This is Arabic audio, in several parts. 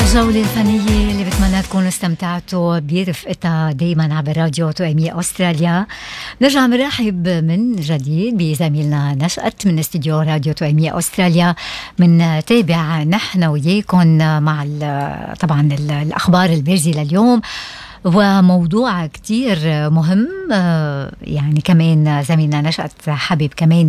الجولة الفنية اللي بتمنى تكونوا استمتعتوا برفقتها دايما عبر راديو توأمية أستراليا. نرجع نرحب من جديد بزميلنا نشأت من استديو راديو توأمية أستراليا. من تابع نحن وياكم مع طبعا الأخبار البارزة لليوم، وموضوع كتير مهم يعني كمان زميلنا نشأت حبيب كمان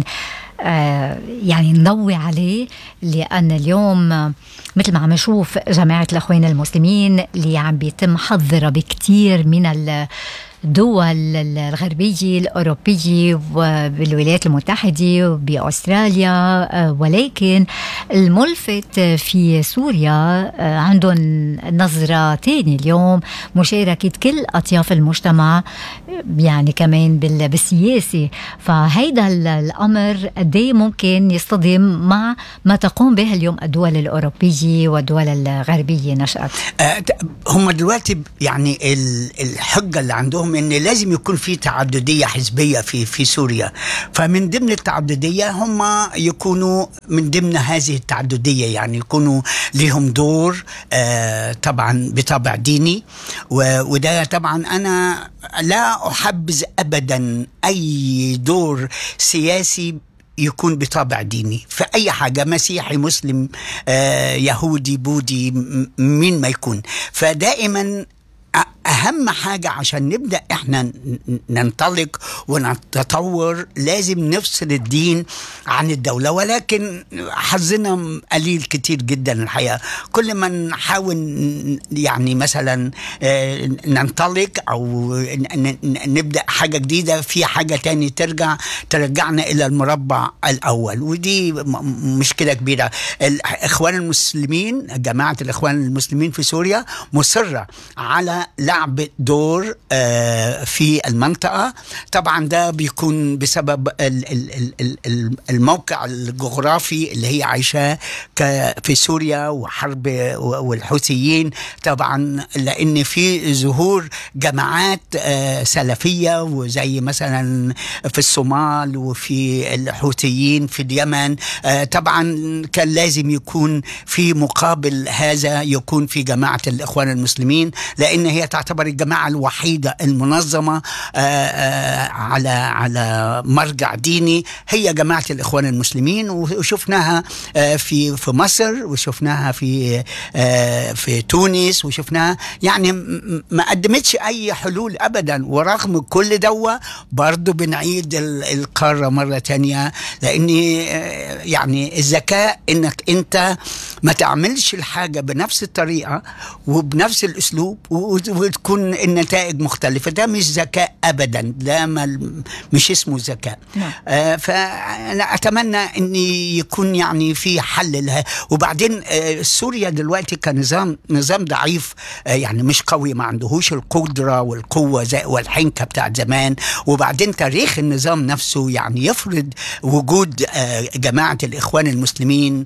يعني نضوي عليه، لأن اليوم مثل ما عم نشوف جماعة الأخوين المسلمين اللي عم بيتم حظرها بكتير من الدول الغربية الأوروبية وبالولايات المتحدة وبأستراليا، ولكن الملفت في سوريا عندهم نظرة تانية اليوم، مشاركة كل أطياف المجتمع يعني كمان بالسياسة. فهيدا الأمر قديه ممكن يصطدم مع ما تقوم به اليوم الدول الأوروبية والدول الغربية نشأت. هم دلوقتي يعني الحجة اللي عندهم ان لازم يكون في تعددية حزبية في سوريا، فمن ضمن التعددية هم يكونوا من ضمن هذه التعددية، يعني يكونوا لهم دور طبعا بطبع ديني، وده طبعا انا لا احبذ ابدا اي دور سياسي يكون بطابع ديني في أي حاجة، مسيحي مسلم يهودي بودي مين ما يكون. فدائما أهم حاجة عشان نبدأ إحنا ننطلق ونتطور لازم نفصل الدين عن الدولة، ولكن حظنا قليل كتير جدا الحقيقة. كل ما نحاول يعني مثلا ننطلق أو نبدأ حاجة جديدة، في حاجة تاني ترجعنا إلى المربع الأول، ودي مشكلة كبيرة. الإخوان المسلمين، جماعة الإخوان المسلمين في سوريا مصرة على لعب دور في المنطقة. طبعا ده بيكون بسبب الموقع الجغرافي اللي هي عايشاه في سوريا وحرب والحوثيين، طبعا لأن في ظهور جماعات سلفية وزي مثلا في الصومال وفي الحوثيين في اليمن. طبعا كان لازم يكون في مقابل هذا يكون في جماعة الإخوان المسلمين، لأن هي تعتبر الجماعة الوحيدة المنظمة على مرجع ديني، هي جماعة الإخوان المسلمين. وشفناها في مصر، وشفناها في تونس، وشفناها يعني ما قدمتش أي حلول أبدا. ورغم كل دوا برضو بنعيد القارة مرة تانية، لأن يعني الذكاء إنك أنت ما تعملش الحاجة بنفس الطريقة وبنفس الأسلوب وتكون النتائج مختلفة. ده مش ذكاء أبدا، ده مش اسمه ذكاء. فأنا أتمنى أن يكون يعني في حل لها. وبعدين سوريا دلوقتي كنظام ضعيف، يعني مش قوي، ما عندهوش القدرة والقوة والحنكة بتاعت زمان. وبعدين تاريخ النظام نفسه يعني يفرض وجود جماعة الإخوان المسلمين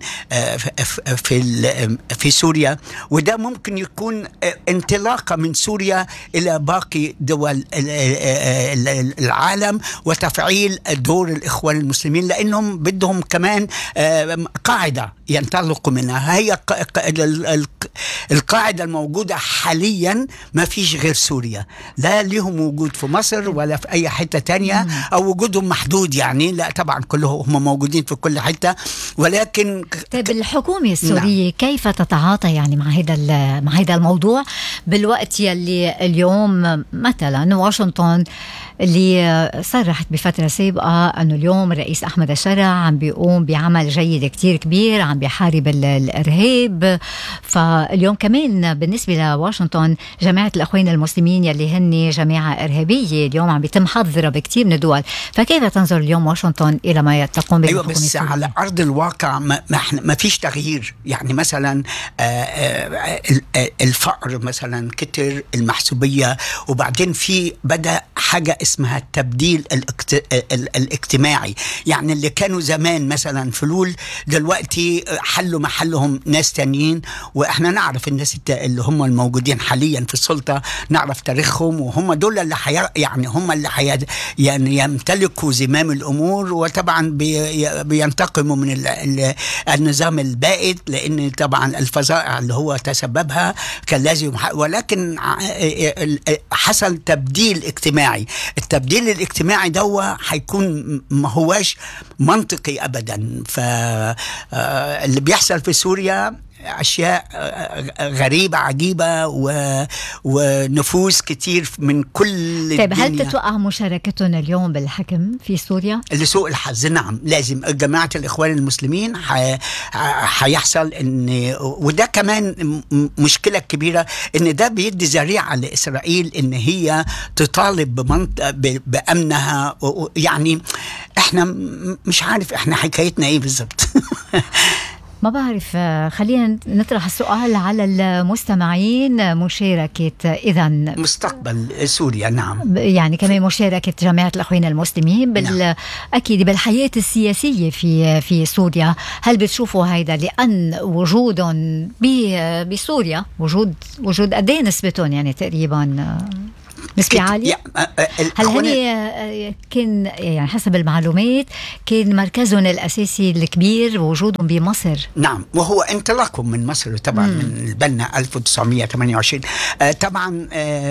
في سوريا، وده ممكن يكون انطلاقة من سوريا إلى باقي دول العالم وتفعيل دور الإخوان المسلمين، لأنهم بدهم كمان قاعدة ينطلقوا منها. هي القاعدة الموجودة حاليا ما فيش غير سوريا، لا لهم وجود في مصر ولا في أي حتة تانية، أو وجودهم محدود يعني، لا طبعا كلهم هم موجودين في كل حتة. ولكن طيب الحكومة السورية كيف تتعاطى يعني مع هذا الموضوع بالوقت يلي اليوم مثلا واشنطن اللي صرحت بفترة سابقة أنه اليوم الرئيس أحمد الشرع عم بيقوم بعمل جيد كتير كبير، عم بيحارب الإرهاب. فاليوم كمان بالنسبة لواشنطن جماعة الأخوين المسلمين يلي هن جماعة إرهابية اليوم عم بيتم حظرها بكتير من الدول. فكيف تنظر اليوم واشنطن إلى ما تقوم به الحكومة السورية؟ بس على أرض الواقع ما فيش تغيير. يعني مثلا الفقر مثلا كتر، المحسوبية، وبعدين في بدأ حاجة اسمها التبديل الاجتماعي. يعني اللي كانوا زمان مثلا فلول دلوقتي حلوا محلهم ناس تانيين. واحنا نعرف نعرف الناس اللي هم الموجودين حاليا في السلطة، نعرف تاريخهم، وهم دول اللي يعني هم اللي يعني يمتلكوا زمام الأمور، وطبعا بينتقموا من النظام البائد، لأن طبعا الفظائع اللي هو تسببها كان لازم، ولكن حصل تبديل اجتماعي. التبديل الاجتماعي ده هيكون ما هواش منطقي أبدا. فاللي بيحصل في سوريا أشياء غريبة عجيبة، ونفوس كتير من كل الدنيا. طيب هل تتوقع مشاركتهم اليوم بالحكم في سوريا؟ لسوء الحظ نعم، لازم جماعة الإخوان المسلمين هيحصل وده كمان مشكلة كبيرة، إن ده بيدي ذريعة لإسرائيل إن هي تطالب بأمنها. يعني إحنا مش عارف إحنا حكايتنا إيه بالضبط. ما بعرف. خلينا نطرح السؤال على المستمعين. مشاركة إذا مستقبل سوريا نعم، يعني كمان مشاركة جماعة الأخوين المسلمين أكيد بالحياة السياسية في سوريا. هل بتشوفوا هيدا لأن وجودهم بسوريا وجود قد ايه نسبتهم؟ يعني تقريبا نسبة عالية. هل هني كان يعني حسب المعلومات كان مركزهم الأساسي الكبير وجودهم بمصر؟ نعم، وهو انطلاقهم من مصر طبعا من البنا 1928 طبعا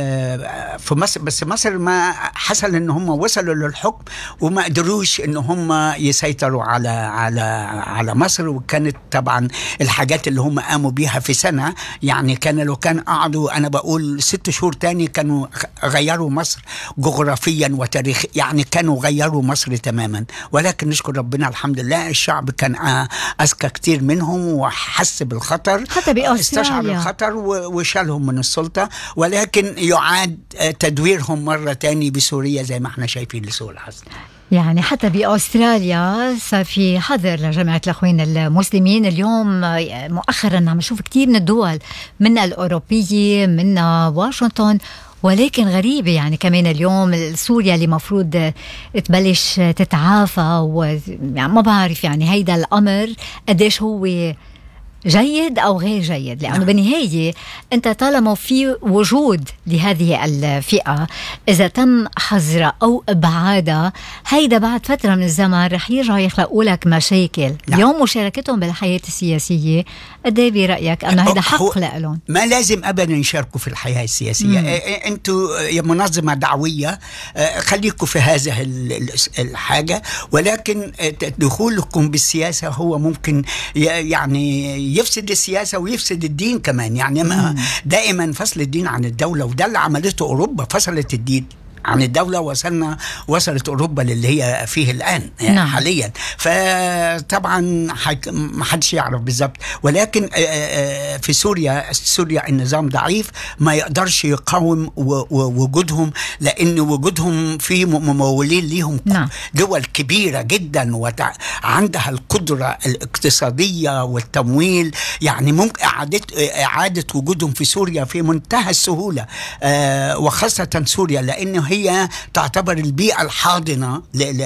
في مصر. بس مصر ما حصل ان هم وصلوا للحكم وما قدروش ان هم يسيطروا على مصر. وكانت طبعا الحاجات اللي هم قاموا بيها في سنة، يعني لو كان قعدوا أنا بقول 6 شهور تاني كانوا غيروا مصر جغرافيا وتاريخ، يعني كانوا غيروا مصر تماما. ولكن نشكر ربنا الحمد لله الشعب كان أذكى كتير منهم وحس بالخطر، حتى بأستراليا استشعر الخطر وشالهم من السلطة. ولكن يعاد تدويرهم مرة تاني بسوريا زي ما احنا شايفين لسوء الحظ. يعني حتى بأستراليا صار في حظر لجماعة الأخوين المسلمين. اليوم مؤخرا عم نشوف كتير من الدول، من الأوروبية، من واشنطن. ولكن غريبة يعني كمان اليوم سوريا اللي مفروض تبلش تتعافى، يعني ما بعرف يعني هيدا الأمر قديش هو جيد أو غير جيد، لأنه بالنهاية أنت طالما في وجود لهذه الفئة إذا تم حظرها أو إبعادها، هيدا بعد فترة من الزمن رح يرجعوا يخلقوا لك مشاكل. اليوم مشاركتهم بالحياة السياسية قد ايه برأيك أنه هيدا حق لهم؟ ما لازم أبدا يشاركوا في الحياة السياسية. أنتوا يا منظمة دعوية خليكم في هذا الحاجة، ولكن دخولكم بالسياسة هو ممكن يعني يفسد السياسة ويفسد الدين كمان. يعني دائما فصل الدين عن الدولة، وده اللي عملته أوروبا، فصلت الدين عن الدولة. وصلت أوروبا للي هي فيه الآن يعني حاليا. فطبعا ما حدش يعرف بالضبط، ولكن في سوريا النظام ضعيف، ما يقدرش يقاوم وجودهم، لأن وجودهم في ممولين ليهم دول كبيرة جدا وعندها القدرة الاقتصادية والتمويل. يعني ممكن إعادة وجودهم في سوريا في منتهى السهولة، وخاصة سوريا لأنه هي تعتبر البيئة الحاضنة.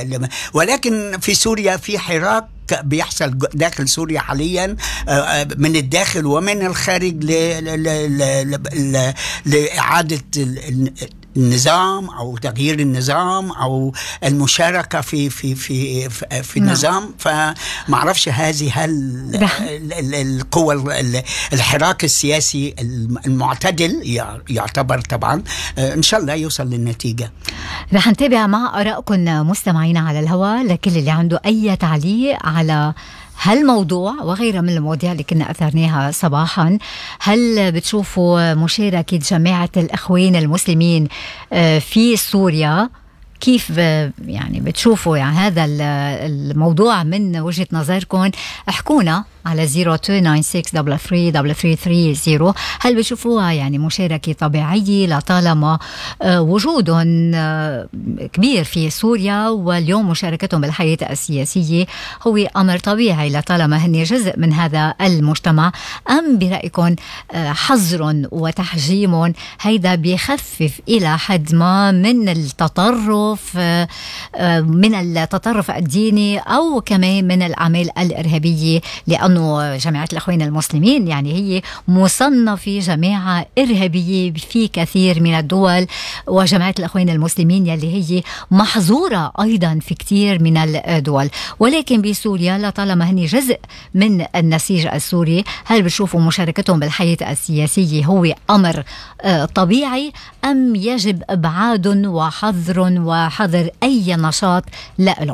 ولكن في سوريا في حراك بيحصل داخل سوريا حاليا من الداخل ومن الخارج لإعادة النظام أو تغيير النظام أو المشاركة في النظام. فما أعرفش هذه القوة الحراك السياسي المعتدل يعتبر طبعا إن شاء الله يوصل للنتيجة. رح نتابع مع آرائكم مستمعينا على الهواء. لكل اللي عنده أي تعليق على هالموضوع وغيرها من المواضيع اللي كنا أثرناها صباحا، هل بتشوفوا مشاركة جماعة الأخوين المسلمين في سوريا؟ كيف يعني بتشوفوا يعني هذا الموضوع من وجهة نظركم؟ احكونا على 0296333330. هل بتشوفوها يعني مشاركة طبيعية لطالما وجودهم كبير في سوريا، واليوم مشاركتهم بالحياة السياسية هو أمر طبيعي لطالما هن جزء من هذا المجتمع؟ أم برأيكم حظر وتحجيم هيدا بيخفف إلى حد ما من التطرف الديني أو كمان من الأعمال الإرهابية، لأن لأنه جماعة الأخوين المسلمين يعني هي مصنفة جماعة إرهابية في كثير من الدول، وجماعة الأخوين المسلمين يلي هي محظورة أيضا في كثير من الدول. ولكن بسوريا لطالما هني جزء من النسيج السوري، هل بتشوفوا مشاركتهم بالحياة السياسية هو أمر طبيعي أم يجب إبعاد وحظر أي نشاط لهم؟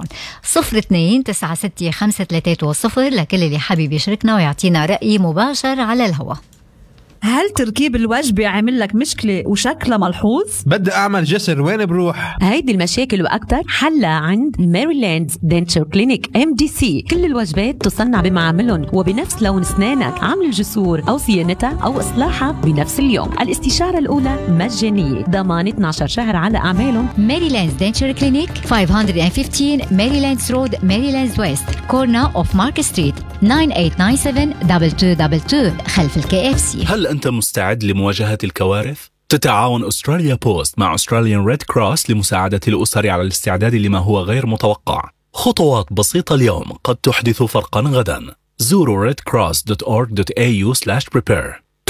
02-96-530 لكل اللي حابب يشاركنا ويعطينا رأي مباشر على الهواء. هل تركيب الوجبة عامل لك مشكلة وشكلها ملحوظ؟ بدي أعمل جسر، وين بروح؟ هيدي المشاكل وأكتر حلها عند ميريلاند دنتشر كلينيك MDC. كل الوجبات تصنع بمعاملهم وبنفس لون أسنانك، عمل الجسور أو صيانتها أو إصلاحها بنفس اليوم. الاستشارة الأولى مجانية، ضمان 12 شهر على أعمالهم. ميريلاند دنتشر كلينيك 515 ميريلاند رود، ميريلاند ويست، كورنر أوف مارك ستريت، 9897-2222 خلف الKFC. هل أنت مستعد لمواجهة الكوارث؟ تتعاون أستراليا بوست مع أستراليان ريد كروس لمساعدة الأسر على الاستعداد لما هو غير متوقع. خطوات بسيطة اليوم قد تحدث فرقا غدا. زوروا redcross.org.au/prepare.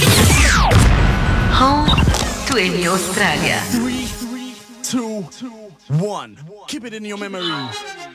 Home to Australia. 3, 2, 1. Keep it in your memories.